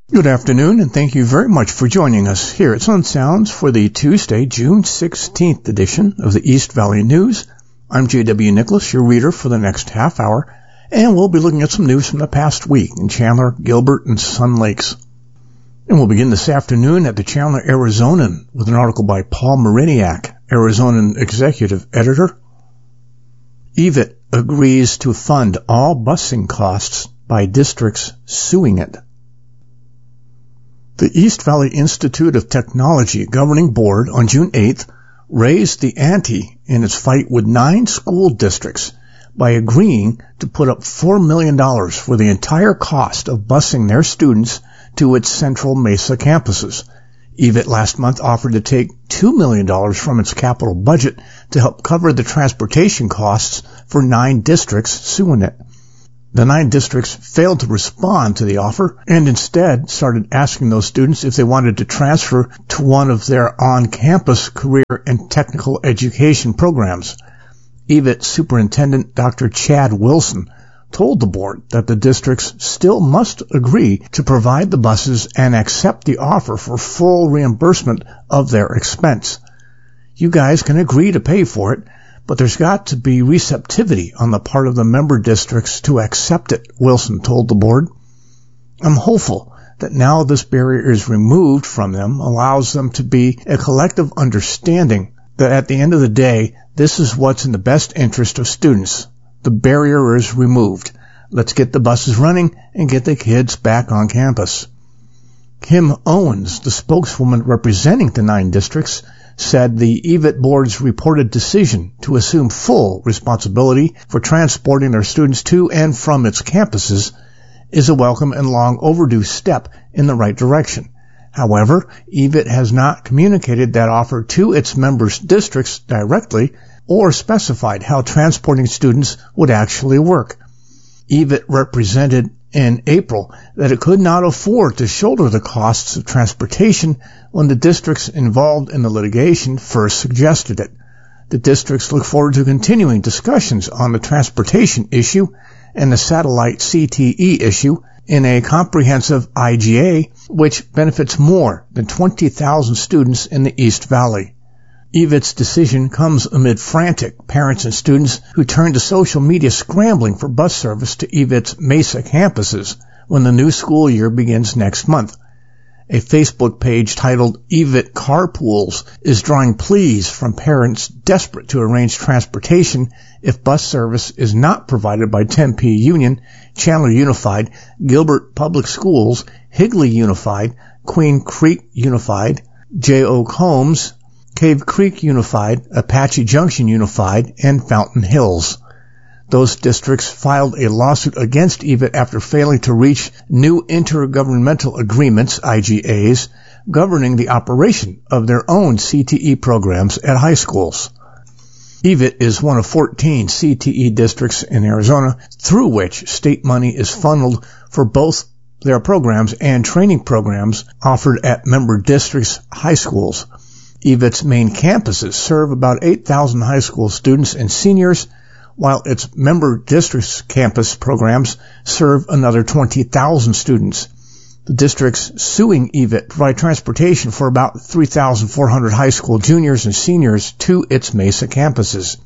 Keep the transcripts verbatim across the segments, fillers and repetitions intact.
Good afternoon, and thank you very much for joining us here at Sun Sounds for the Tuesday, June sixteenth edition of the East Valley News. I'm J W. Nicholas, your reader for the next half hour, and we'll be looking at some news from the past week in Chandler, Gilbert, and Sun Lakes. And we'll begin this afternoon at the Chandler Arizonan with an article by Paul Mariniak, Arizonan Executive Editor. E V I T agrees to fund all busing costs by districts suing it. The East Valley Institute of Technology Governing Board on June eighth raised the ante in its fight with nine school districts by agreeing to put up four million dollars for the entire cost of busing their students to its Central Mesa campuses. E V I T last month offered to take two million dollars from its capital budget to help cover the transportation costs for nine districts suing it. The nine districts failed to respond to the offer and instead started asking those students if they wanted to transfer to one of their on-campus career and technical education programs. E V I T Superintendent Doctor Chad Wilson told the board that the districts still must agree to provide the buses and accept the offer for full reimbursement of their expense. You guys can agree to pay for it, but there's got to be receptivity on the part of the member districts to accept it, Wilson told the board. I'm hopeful that now this barrier is removed from them allows them to be a collective understanding that at the end of the day, this is what's in the best interest of students. The barrier is removed. Let's get the buses running and get the kids back on campus. Kim Owens, the spokeswoman representing the nine districts, said the E V I T board's reported decision to assume full responsibility for transporting their students to and from its campuses is a welcome and long overdue step in the right direction. However, E V I T has not communicated that offer to its members' districts directly or specified how transporting students would actually work. E V I T represented in April that it could not afford to shoulder the costs of transportation when the districts involved in the litigation first suggested it. The districts look forward to continuing discussions on the transportation issue and the satellite C T E issue in a comprehensive I G A which benefits more than twenty thousand students in the East Valley. E V I T's decision comes amid frantic parents and students who turn to social media scrambling for bus service to E V I T's Mesa campuses when the new school year begins next month. A Facebook page titled E V I T Carpools is drawing pleas from parents desperate to arrange transportation if bus service is not provided by Tempe Union, Chandler Unified, Gilbert Public Schools, Higley Unified, Queen Creek Unified, J O. Combs, Cave Creek Unified, Apache Junction Unified, and Fountain Hills. Those districts filed a lawsuit against E V I T after failing to reach new intergovernmental agreements, I G As, governing the operation of their own C T E programs at high schools. E V I T is one of fourteen C T E districts in Arizona through which state money is funneled for both their programs and training programs offered at member districts' high schools. E V I T's main campuses serve about eight thousand high school students and seniors, while its member districts' campus programs serve another twenty thousand students. The districts suing E V I T provide transportation for about three thousand four hundred high school juniors and seniors to its Mesa campuses.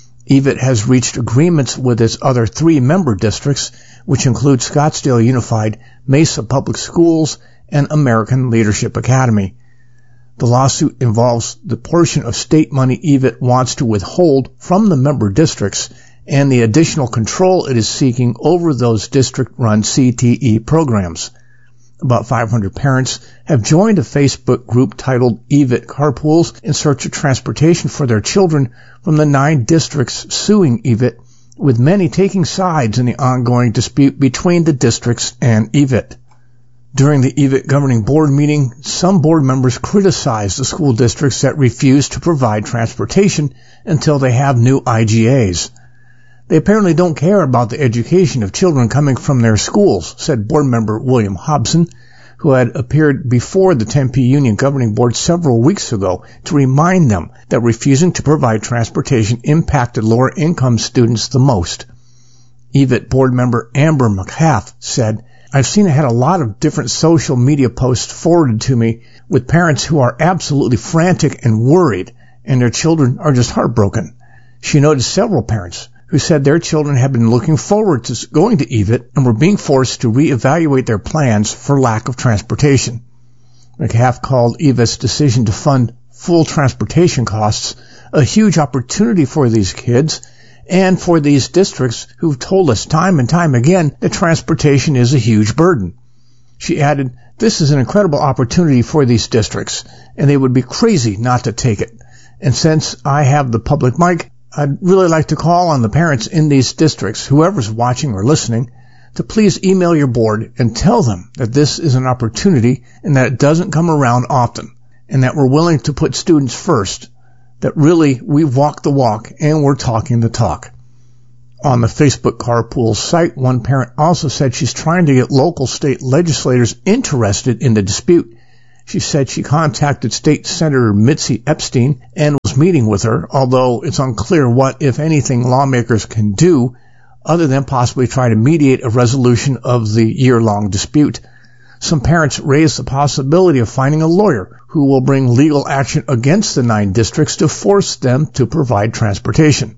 E V I T has reached agreements with its other three member districts, which include Scottsdale Unified, Mesa Public Schools, and American Leadership Academy. The lawsuit involves the portion of state money E V I T wants to withhold from the member districts and the additional control it is seeking over those district-run C T E programs. About five hundred parents have joined a Facebook group titled E V I T Carpools in search of transportation for their children from the nine districts suing E V I T, with many taking sides in the ongoing dispute between the districts and E V I T. During the E V I T governing board meeting, some board members criticized the school districts that refuse to provide transportation until they have new I G As. They apparently don't care about the education of children coming from their schools, said board member William Hobson, who had appeared before the Tempe Union Governing Board several weeks ago to remind them that refusing to provide transportation impacted lower-income students the most. E V I T board member Amber McCaff said, I've seen it had a lot of different social media posts forwarded to me with parents who are absolutely frantic and worried, and their children are just heartbroken. She noted several parents who said their children had been looking forward to going to E V I T and were being forced to reevaluate their plans for lack of transportation. McCaff called E V I T's decision to fund full transportation costs a huge opportunity for these kids and for these districts who've told us time and time again that transportation is a huge burden. She added, "This is an incredible opportunity for these districts, and they would be crazy not to take it. And since I have the public mic, I'd really like to call on the parents in these districts, whoever's watching or listening, to please email your board and tell them that this is an opportunity and that it doesn't come around often, and that we're willing to put students first, that really we've walked the walk and we're talking the talk." On the Facebook Carpool site, one parent also said she's trying to get local state legislators interested in the dispute. She said she contacted State Senator Mitzi Epstein and was meeting with her, although it's unclear what, if anything, lawmakers can do other than possibly try to mediate a resolution of the year-long dispute. Some parents raised the possibility of finding a lawyer who will bring legal action against the nine districts to force them to provide transportation.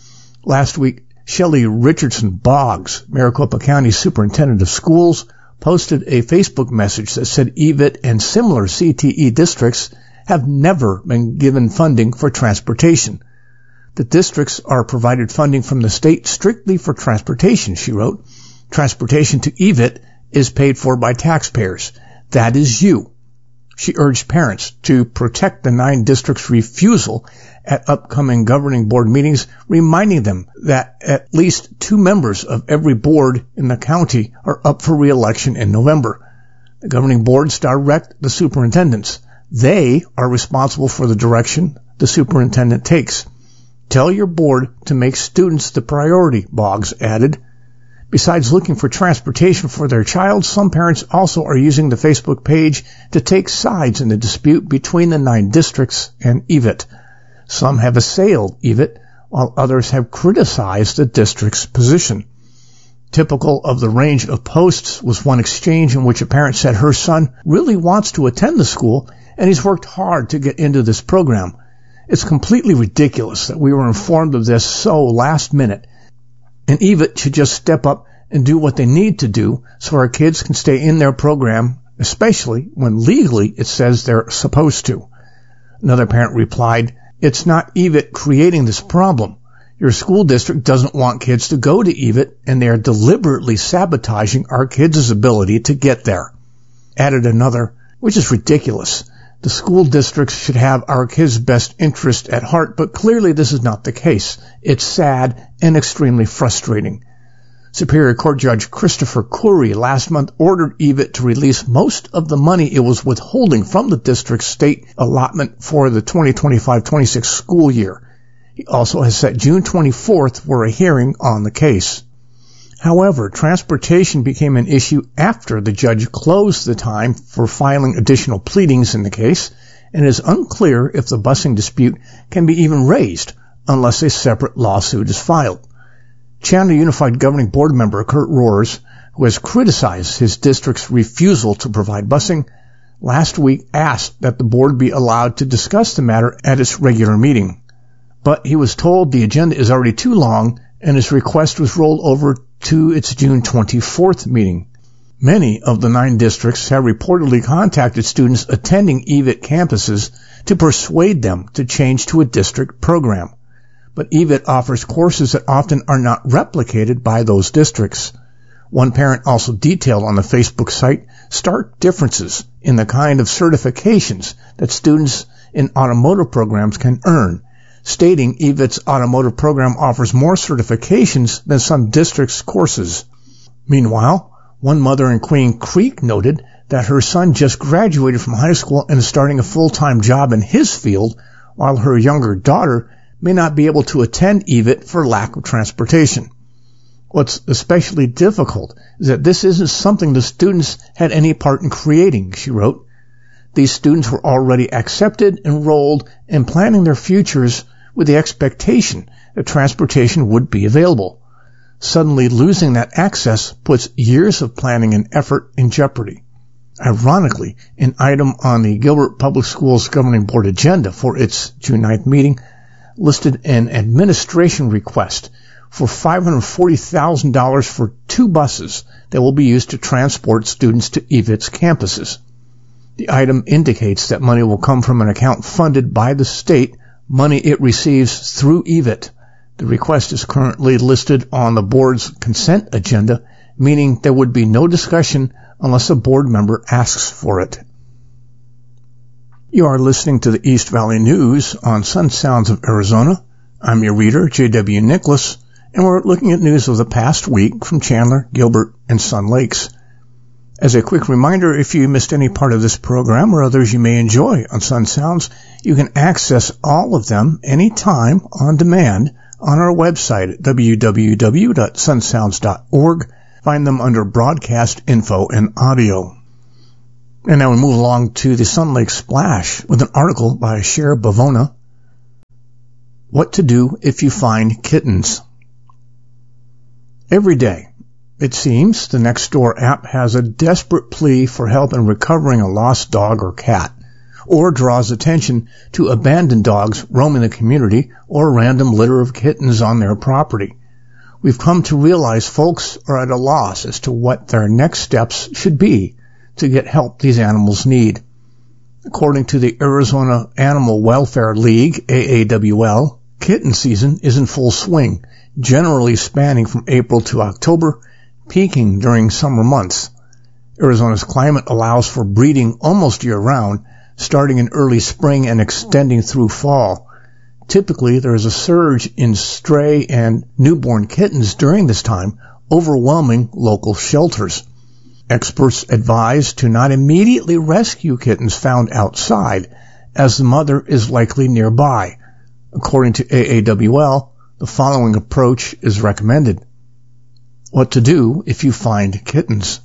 Last week, Shelley Richardson Boggs, Maricopa County Superintendent of Schools, posted a Facebook message that said E V I T and similar C T E districts have never been given funding for transportation. The districts are provided funding from the state strictly for transportation, she wrote. Transportation to E V I T is paid for by taxpayers. That is you. She urged parents to protect the nine districts' refusal at upcoming governing board meetings, reminding them that at least two members of every board in the county are up for re-election in November. The governing boards direct the superintendents. They are responsible for the direction the superintendent takes. Tell your board to make students the priority, Boggs added. Besides looking for transportation for their child, some parents also are using the Facebook page to take sides in the dispute between the nine districts and E V I T. Some have assailed E V I T, while others have criticized the district's position. Typical of the range of posts was one exchange in which a parent said her son really wants to attend the school and he's worked hard to get into this program. It's completely ridiculous that we were informed of this so last minute, and E V I T should just step up and do what they need to do so our kids can stay in their program, especially when legally it says they're supposed to. Another parent replied, "It's not E V I T creating this problem. Your school district doesn't want kids to go to E V I T, and they are deliberately sabotaging our kids' ability to get there." Added another, "Which is ridiculous. The school districts should have our kids' best interest at heart, but clearly this is not the case. It's sad and extremely frustrating." Superior Court Judge Christopher Curry last month ordered E V I T to release most of the money it was withholding from the district's state allotment for the twenty twenty-five twenty-six school year. He also has set June twenty-fourth for a hearing on the case. However, transportation became an issue after the judge closed the time for filing additional pleadings in the case, and it is unclear if the busing dispute can be even raised unless a separate lawsuit is filed. Chandler Unified Governing Board member Kurt Rohrs, who has criticized his district's refusal to provide busing, last week asked that the board be allowed to discuss the matter at its regular meeting. But he was told the agenda is already too long, and his request was rolled over to its June twenty-fourth meeting. Many of the nine districts have reportedly contacted students attending E V I T campuses to persuade them to change to a district program. But E V I T offers courses that often are not replicated by those districts. One parent also detailed on the Facebook site stark differences in the kind of certifications that students in automotive programs can earn, stating E V I T's automotive program offers more certifications than some districts' courses. Meanwhile, one mother in Queen Creek noted that her son just graduated from high school and is starting a full-time job in his field, while her younger daughter may not be able to attend E V I T for lack of transportation. What's especially difficult is that this isn't something the students had any part in creating, she wrote. These students were already accepted, enrolled, and planning their futures with the expectation that transportation would be available. Suddenly losing that access puts years of planning and effort in jeopardy. Ironically, an item on the Gilbert Public Schools Governing Board agenda for its June ninth meeting listed an administration request for five hundred forty thousand dollars for two buses that will be used to transport students to E V I T's campuses. The item indicates that money will come from an account funded by the state, money it receives through E V I T. The request is currently listed on the board's consent agenda, meaning there would be no discussion unless a board member asks for it. You are listening to the East Valley News on Sun Sounds of Arizona. I'm your reader, J W. Nicholas, and we're looking at news of the past week from Chandler, Gilbert, and Sun Lakes. As a quick reminder, if you missed any part of this program or others you may enjoy on Sun Sounds, you can access all of them anytime on demand on our website at w w w dot sun sounds dot org. Find them under Broadcast Info and Audio. And now we move along to the Sun Lake Splash with an article by Cher Bavona. What to do if you find kittens. Every day, it seems, the Nextdoor app has a desperate plea for help in recovering a lost dog or cat, or draws attention to abandoned dogs roaming the community or a random litter of kittens on their property. We've come to realize folks are at a loss as to what their next steps should be to get help these animals need. According to the Arizona Animal Welfare League, A A W L, kitten season is in full swing, generally spanning from April to October, peaking during summer months. Arizona's climate allows for breeding almost year-round, starting in early spring and extending through fall. Typically, there is a surge in stray and newborn kittens during this time, overwhelming local shelters. Experts advise to not immediately rescue kittens found outside, as the mother is likely nearby. According to A A W L, the following approach is recommended. What to do if you find kittens.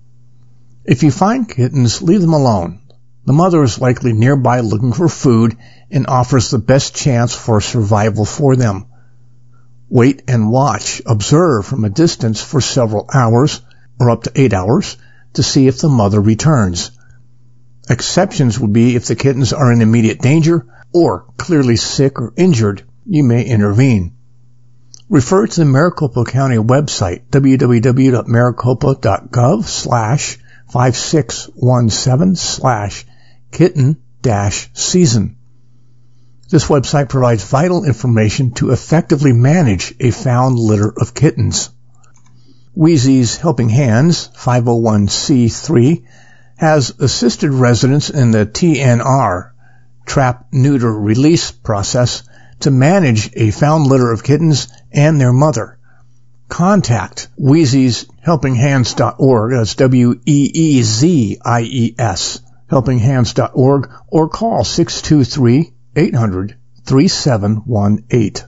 If you find kittens, leave them alone. The mother is likely nearby looking for food and offers the best chance for survival for them. Wait and watch, observe from a distance for several hours, or up to eight hours, to see if the mother returns. Exceptions would be if the kittens are in immediate danger or clearly sick or injured, you may intervene. Refer to the Maricopa County website, w w w dot maricopa dot gov slash five six one seven slash kitten dash season. This website provides vital information to effectively manage a found litter of kittens. Wheezy's Helping Hands, five oh one c three, has assisted residents in the T N R, Trap, Neuter, Release process to manage a found litter of kittens and their mother. Contact Wheezy's helping hands dot org, that's W E E Z I E S, helping hands dot org, or call six two three, eight hundred, three seven one eight.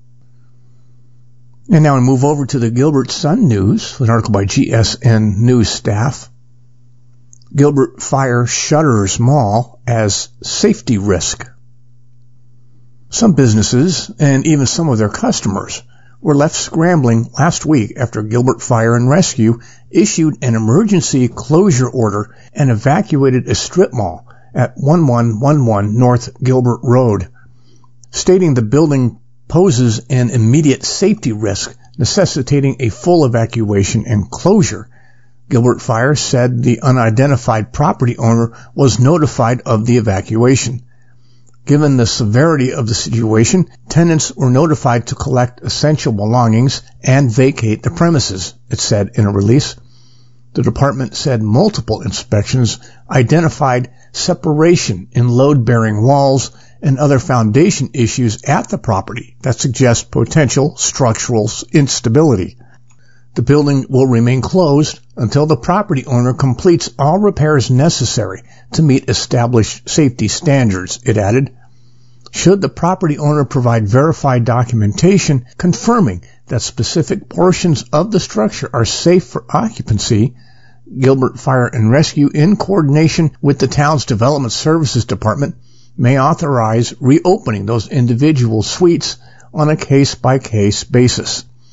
And now we move over to the Gilbert Sun News, an article by G S N News staff. Gilbert Fire shutters mall as safety risk. Some businesses, and even some of their customers, were left scrambling last week after Gilbert Fire and Rescue issued an emergency closure order and evacuated a strip mall at one one one one North Gilbert Road, stating the building poses an immediate safety risk necessitating a full evacuation and closure. Gilbert Fire said the unidentified property owner was notified of the evacuation. Given the severity of the situation, tenants were notified to collect essential belongings and vacate the premises, it said in a release. The department said multiple inspections identified separation in load-bearing walls and other foundation issues at the property that suggest potential structural instability. The building will remain closed until the property owner completes all repairs necessary to meet established safety standards, it added. Should the property owner provide verified documentation confirming that specific portions of the structure are safe for occupancy, Gilbert Fire and Rescue, in coordination with the town's Development Services Department, may authorize reopening those individual suites on a case-by-case basis.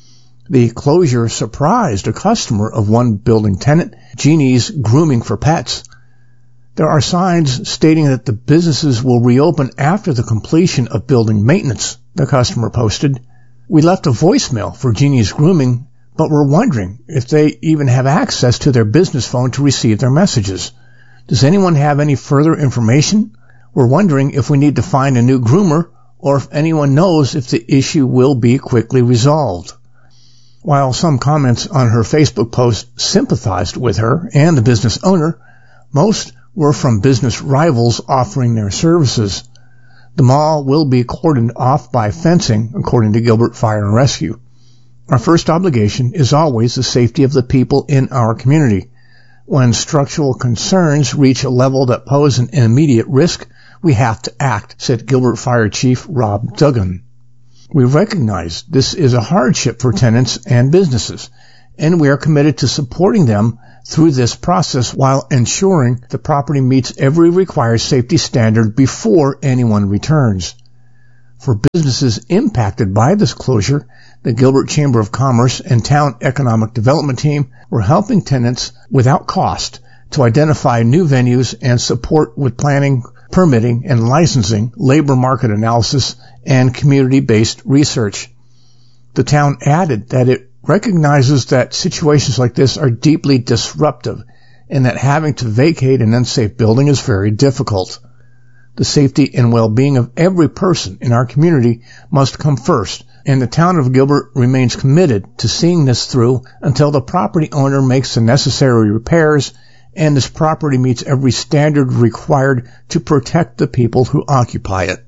The closure surprised a customer of one building tenant, Jeannie's Grooming for Pets. There are signs stating that the businesses will reopen after the completion of building maintenance, the customer posted. We left a voicemail for Jeannie's Grooming, but we're wondering if they even have access to their business phone to receive their messages. Does anyone have any further information? We're wondering if we need to find a new groomer or if anyone knows if the issue will be quickly resolved. While some comments on her Facebook post sympathized with her and the business owner, most were from business rivals offering their services. The mall will be cordoned off by fencing, according to Gilbert Fire and Rescue. Our first obligation is always the safety of the people in our community. When structural concerns reach a level that pose an immediate risk, we have to act, said Gilbert Fire Chief Rob Duggan. We recognize this is a hardship for tenants and businesses, and we are committed to supporting them through this process while ensuring the property meets every required safety standard before anyone returns. For businesses impacted by this closure, the Gilbert Chamber of Commerce and Town Economic Development Team were helping tenants without cost to identify new venues and support with planning, permitting, and licensing, labor market analysis, and community-based research. The town added that it recognizes that situations like this are deeply disruptive and that having to vacate an unsafe building is very difficult. The safety and well-being of every person in our community must come first, and the town of Gilbert remains committed to seeing this through until the property owner makes the necessary repairs and this property meets every standard required to protect the people who occupy it.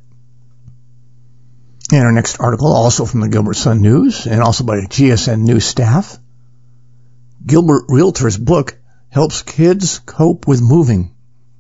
And our next article, also from the Gilbert Sun News and also by G S N News staff. Gilbert Realtor's book helps kids cope with moving.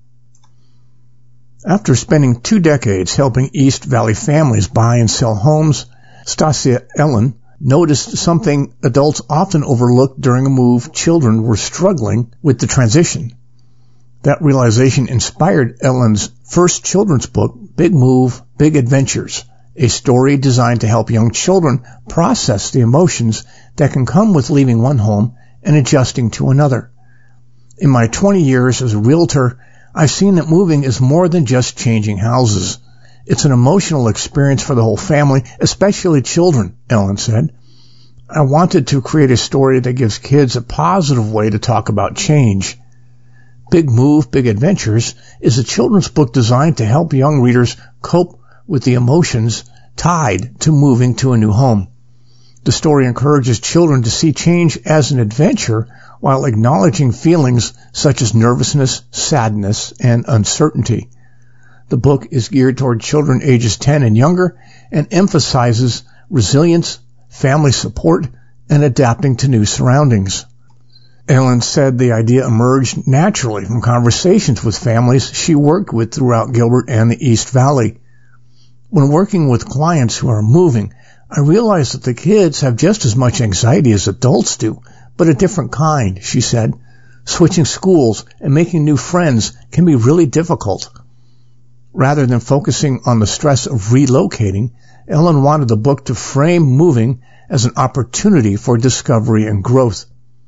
After spending two decades helping East Valley families buy and sell homes, Stasia Ellen noticed something adults often overlook during a move. Children were struggling with the transition. That realization inspired Ellen's first children's book, Big Move, Big Adventures, a story designed to help young children process the emotions that can come with leaving one home and adjusting to another. In my twenty years as a realtor, I've seen that moving is more than just changing houses. It's an emotional experience for the whole family, especially children, Ellen said. I wanted to create a story that gives kids a positive way to talk about change. Big Move, Big Adventures is a children's book designed to help young readers cope with the emotions tied to moving to a new home. The story encourages children to see change as an adventure while acknowledging feelings such as nervousness, sadness, and uncertainty. The book is geared toward children ages ten and younger and emphasizes resilience, family support, and adapting to new surroundings. Ellen said the idea emerged naturally from conversations with families she worked with throughout Gilbert and the East Valley. When working with clients who are moving, I realized that the kids have just as much anxiety as adults do, but a different kind, she said. Switching schools and making new friends can be really difficult. Rather than focusing on the stress of relocating, Ellen wanted the book to frame moving as an opportunity for discovery and growth.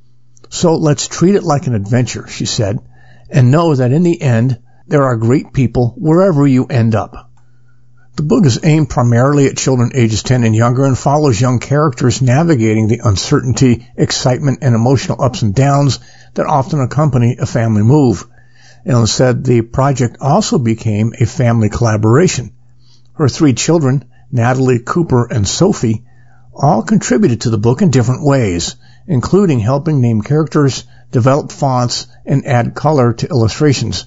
So let's treat it like an adventure, she said, and know that in the end, there are great people wherever you end up. The book is aimed primarily at children ages ten and younger and follows young characters navigating the uncertainty, excitement, and emotional ups and downs that often accompany a family move. Ellen said the project also became a family collaboration. Her three children, Natalie, Cooper, and Sophie, all contributed to the book in different ways, including helping name characters, develop fonts, and add color to illustrations.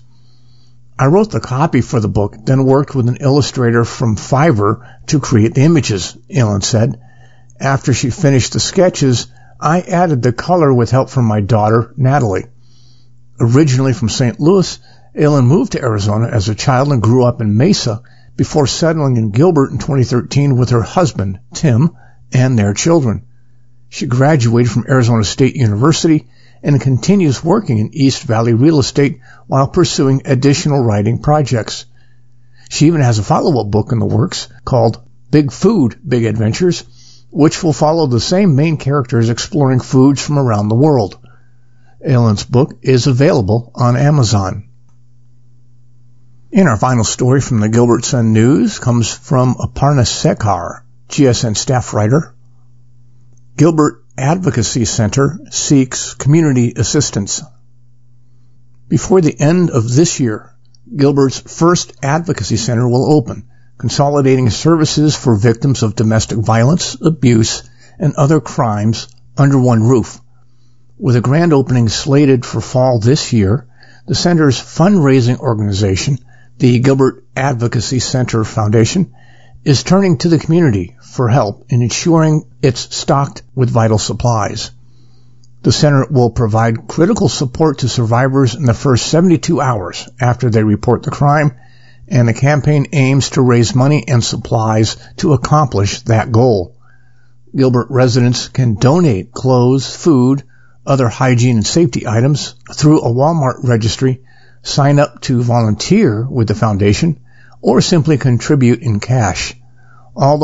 I wrote the copy for the book, then worked with an illustrator from Fiverr to create the images, Ellen said. After she finished the sketches, I added the color with help from my daughter, Natalie. Originally from Saint Louis, Ellen moved to Arizona as a child and grew up in Mesa before settling in Gilbert in twenty thirteen with her husband, Tim, and their children. She graduated from Arizona State University and continues working in East Valley real estate while pursuing additional writing projects. She even has a follow-up book in the works called Big Food, Big Adventures, which will follow the same main characters exploring foods from around the world. Ellen's book is available on Amazon. And our final story from the Gilbert Sun News comes from Aparna Sekhar, G S N staff writer. Gilbert Advocacy Center seeks community assistance. Before the end of this year, Gilbert's first advocacy center will open, consolidating services for victims of domestic violence, abuse, and other crimes under one roof. With a grand opening slated for fall this year, the center's fundraising organization, the Gilbert Advocacy Center Foundation, is turning to the community for help in ensuring it's stocked with vital supplies. The center will provide critical support to survivors in the first seventy-two hours after they report the crime, and the campaign aims to raise money and supplies to accomplish that goal. Gilbert residents can donate clothes, food, other hygiene and safety items through a Walmart registry, sign up to volunteer with the foundation, or simply contribute in cash. All